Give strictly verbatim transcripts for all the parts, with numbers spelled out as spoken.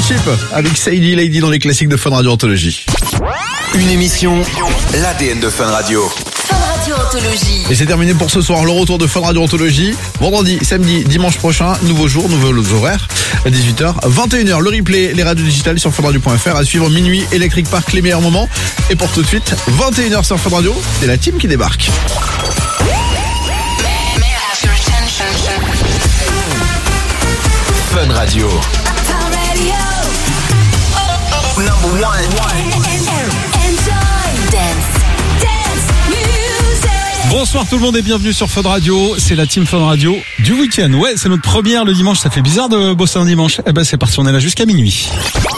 Friendship avec Sadie Lady dans les classiques de Fun Radio Anthologie. Une émission, l'A D N de Fun Radio. Fun Radio Anthologie. Et c'est terminé pour ce soir, le retour de Fun Radio Anthologie. Vendredi, samedi, dimanche prochain, nouveau jour, nouveaux horaires. À dix-huit heures, vingt et une heures, le replay, les radios digitales sur funradio point f r. À suivre minuit, Electric Park, les meilleurs moments. Et pour tout de suite, vingt et une heures sur Fun Radio, c'est la team qui débarque. Fun Radio. Number one. Bonsoir tout le monde et bienvenue sur Fun Radio, c'est la team Fun Radio du week-end. Ouais, c'est notre première le dimanche, ça fait bizarre de bosser un dimanche. Eh ben c'est parti, on est là jusqu'à minuit.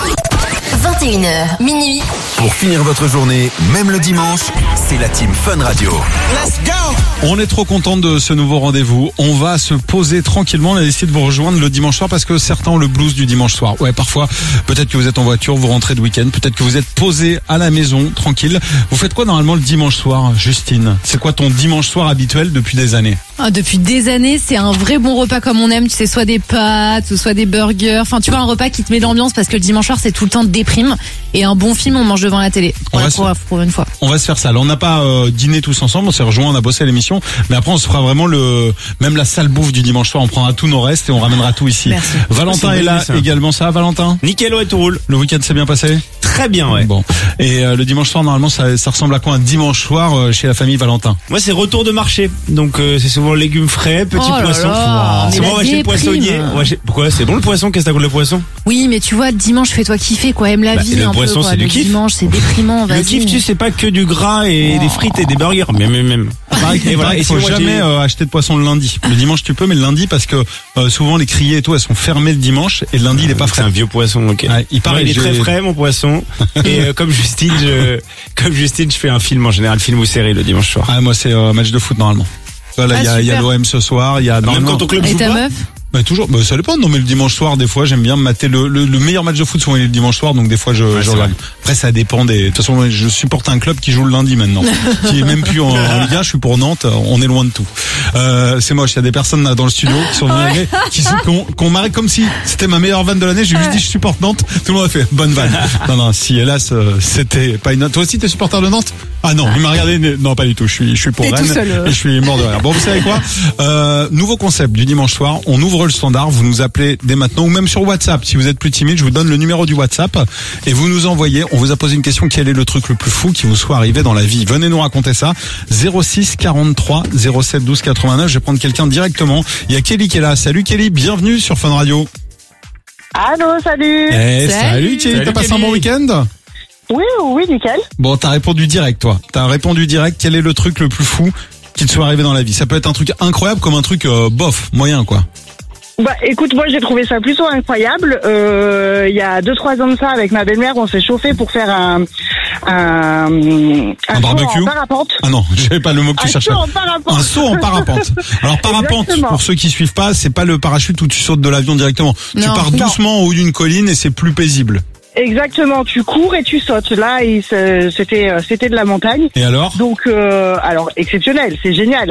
vingt et une heures, minuit. Pour finir votre journée, même le dimanche, c'est la team Fun Radio. Let's go! On est trop content de ce nouveau rendez-vous. On va se poser tranquillement. On a décidé de vous rejoindre le dimanche soir parce que certains ont le blues du dimanche soir. Ouais, parfois, peut-être que vous êtes en voiture, vous rentrez de week-end, peut-être que vous êtes posé à la maison, tranquille. Vous faites quoi normalement le dimanche soir, Justine? C'est quoi ton dimanche soir habituel depuis des années? Ah, depuis des années, c'est un vrai bon repas comme on aime. Tu sais, soit des pâtes, ou soit des burgers. Enfin, tu vois, un repas qui te met l'ambiance parce que le dimanche soir, c'est tout le temps de déprime. Et un bon film, on mange devant la télé. On va pour, se... pour une fois. On va se faire ça. Là, on n'a pas euh, dîné tous ensemble. On s'est rejoints, on a bossé à l'émission. Mais après, on se fera vraiment le, même la sale bouffe du dimanche soir. On prendra tous nos restes et on ramènera tout ici. Merci. Valentin est là également. Ça, Valentin? Nickel, ouais, tout roule. Le week-end s'est bien passé? Très bien, ouais. Bon. Et euh, le dimanche soir, normalement, ça, ça ressemble à quoi un dimanche soir euh, chez la famille Valentin? Moi, c'est retour de marché. Donc, euh, c'est souvent légumes frais, petits Oh là poissons. là, C'est mais bon, on la va chez le déprime. poissonnier. On va chez- Pourquoi? C'est bon le poisson? Qu'est-ce que t'as contre le poisson? Oui, mais tu vois, le dimanche, fais-toi kiffer, quoi. Aime la Bah, vie le un poisson, peu, quoi. c'est du Le kiff. dimanche, c'est déprimant, vas-y. Le kiff, tu sais, c'est pas que du gras et des frites et des burgers. Même, même, même. Pareil, Et voilà. il Et faut sinon, moi, jamais j'ai- euh, acheter de poisson le lundi. Le dimanche tu peux, mais le lundi parce que euh, souvent les criées et tout, elles sont fermées le dimanche et le lundi il est pas C'est frais. un vieux poisson, ok. Ouais, il paraît, Ouais, il est j'ai- très frais, mon poisson. Et euh, comme Justine, je, comme Justine, je fais un film en général, film ou série le dimanche soir. Ah moi c'est euh, match de foot normalement. Voilà, il Ah, y a, il y a super. l'O M ce soir, il y a Même normalement- quand ton club Et joue ta pas. meuf? Bah, toujours, bah, ça dépend. Non mais le dimanche soir, des fois j'aime bien me mater le, le, le meilleur match de foot souvent il est le dimanche soir, donc des fois je, Ouais, je c'est regarde. vrai. Après ça dépend des. De toute façon moi, je supporte un club qui joue le lundi maintenant, qui est même plus en, en Ligue un. Je suis pour Nantes, on est loin de tout. Euh, c'est moche. Il y a des personnes là dans le studio qui sont venues arriver, qui sont qui ont, qui ont marré comme si c'était ma meilleure vanne de l'année. J'ai juste dit je supporte Nantes. Tout le monde a fait bonne vanne. Non non, si hélas euh, c'était pas une. Toi aussi t'es supporter de Nantes? Ah non, il m'a regardé. Non pas du tout. Je suis je suis pour T'es Rennes tout seul, euh. et je suis mort de rire. Bon vous savez quoi? Euh, nouveau concept du dimanche soir. On ouvre le standard. Vous nous appelez dès maintenant ou même sur WhatsApp. Si vous êtes plus timide, je vous donne le numéro du WhatsApp et vous nous envoyez. On vous a posé une question. Quel est le truc le plus fou qui vous soit arrivé dans la vie? Venez nous raconter ça. zéro six quarante-trois zéro sept douze quatre-vingt-neuf. Je vais prendre quelqu'un directement. Il y a Kelly qui est là. Salut Kelly, bienvenue sur Fun Radio. Allô, salut. Eh, Salut. salut Kelly, Salut, t'as passé un Kelly. bon week-end? Oui, oui, nickel. Bon, t'as répondu direct toi. T'as répondu direct. Quel est le truc le plus fou qui te soit arrivé dans la vie? Ça peut être un truc incroyable comme un truc euh, bof, moyen quoi. Bah, écoute, moi j'ai trouvé ça plutôt incroyable. Euh, Il y a deux, trois ans de ça, avec ma belle-mère, on s'est chauffé pour faire un un, un, Un saut barbecue en parapente. Ah non, j'avais pas le mot que tu Un cherchais. saut en parapente. Un saut en parapente. Alors parapente, Exactement. pour ceux qui suivent pas, c'est pas le parachute où tu sautes de l'avion directement. Tu Non. pars Non. doucement au haut d'une colline et c'est plus paisible. Exactement, tu cours et tu sautes. Là, il se- c'était euh, c'était de la montagne. Et alors? Donc, euh, alors exceptionnel, c'est génial.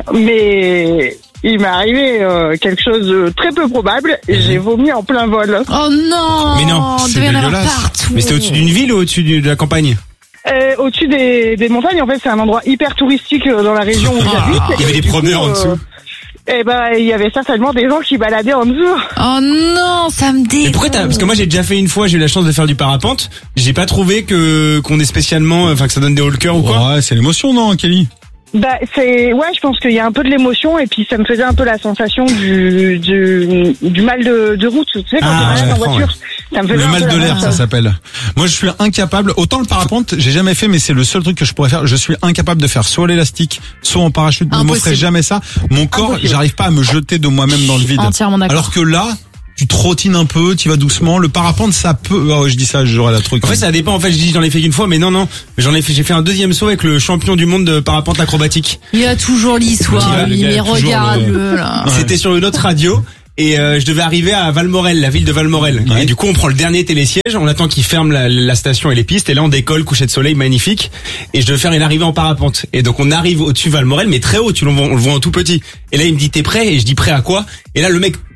Mais il m'est arrivé euh, quelque chose de très peu probable. Et j'ai vomi en plein vol. Oh non! Mais non, il c'est devait y en avoir dégueulasse. partout. Mais c'était au-dessus d'une ville ou au-dessus du- de la campagne? Euh, au-dessus des, des montagnes, en fait, c'est un endroit hyper touristique euh, dans la région où j'habite. Il y avait Et des du promeneurs coup, en dessous. Eh ben, il y avait certainement des gens qui baladaient en dessous. Oh non, ça me dégoûte. Mais pourquoi t'as, parce que moi j'ai déjà fait une fois, j'ai eu la chance de faire du parapente. J'ai pas trouvé que, qu'on est spécialement, enfin que ça donne des hauts le cœur ou quoi. Ouais, c'est l'émotion, non, Kelly? Bah, c'est, ouais, je pense qu'il y a un peu de l'émotion et puis ça me faisait un peu la sensation du, du, du mal de, de route. Tu sais, quand Ah, tu je balades en comprends, voiture, ça me faisait Le un mal peu de la l'air, même ça chose. s'appelle. Moi, je suis incapable. Autant le parapente, j'ai jamais fait, mais c'est le seul truc que je pourrais faire. Je suis incapable de faire soit l'élastique, soit en parachute. Ne m'offrez Impossible. jamais ça. Mon corps, Impossible. j'arrive pas à me jeter de moi-même dans le vide. Entièrement d'accord. Alors que là, tu trottines un peu, tu vas doucement. Le parapente, ça peut. Ah ouais, je dis ça, j'aurais la truc. En fait, ça dépend. En fait, je dis j'en ai fait qu'une fois, mais non, non. J'en ai fait, j'ai fait un deuxième saut avec le champion du monde de parapente acrobatique. Il a toujours l'histoire, Il a- lui, il a mais toujours regarde-le, là. Ouais. C'était sur une autre radio. Et euh, je devais arriver à Valmorel, la ville de Valmorel. Ouais. Et du coup, on prend le dernier télésiège, on attend qu'ils ferment la, la station et les pistes. Et là, on décolle, coucher de soleil magnifique. Et je devais faire une arrivée en parapente. Et donc, on arrive au-dessus Valmorel, mais très haut. Tu le vois, on le voit en tout petit. Et là, il me dit, t'es prêt? Et je dis, prêt à quoi? Et là, le mec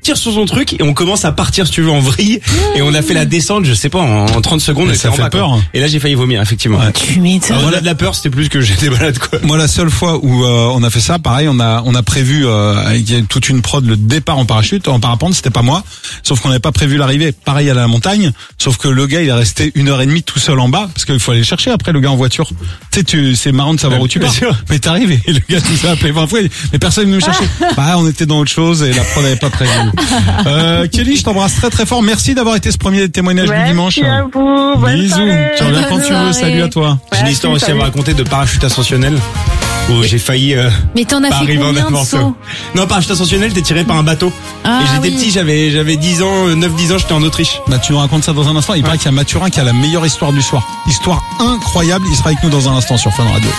tire sur son truc et on commence à partir, si tu veux, en vrille. Et on a fait la descente, je sais pas, en, en trente secondes. Et et ça c'est en fait bas, quoi. peur. Et là, j'ai failli vomir, effectivement. Ouais. Tu m'étonnes. Alors, au-delà de la peur, c'était plus que j'étais malade, quoi. Moi, la seule fois où euh, on a fait ça, pareil, on a on a prévu euh, avec toute une prod le départ en parachute, en parapente, c'était pas moi. Sauf qu'on n'avait pas prévu l'arrivée. Pareil à la montagne, sauf que le gars il est resté une heure et demie tout seul en bas parce qu'il faut aller le chercher après le gars en voiture. Tu sais, tu c'est marrant de savoir Ouais, où tu bien pars. sûr. Mais t'arrives et le gars nous a appelé vingt fois, mais personne ne nous cherchait. Bah, on était dans autre chose et la prod n'avait pas prévu. Euh, Kelly, je t'embrasse très très fort. Merci d'avoir été ce premier témoignage du dimanche. Merci à vous. Bonne Bisous. soirée. Tu reviens quand Bonne tu veux. soirée. Salut à toi. J'ai une histoire aussi à vous raconter de parachute ascensionnel. Où j'ai failli euh, Mais t'en as pas fait arriver en combien de avance. sauts? Non, parachute ascensionnel, t'es tiré par un bateau. Ah, et j'étais oui. petit, j'avais j'avais dix ans, neuf dix ans, j'étais en Autriche. Bah, tu nous racontes ça dans un instant. Il paraît qu'il y a Mathurin qui a la meilleure histoire du soir. Histoire incroyable. Il sera avec nous dans un instant sur Fun Radio.